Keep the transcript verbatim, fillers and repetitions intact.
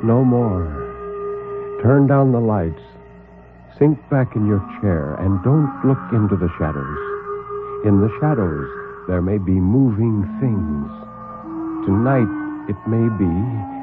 No more. Turn down the lights. Sink back in your chair and don't look into the shadows. In the shadows, there may be moving things. Tonight, it may be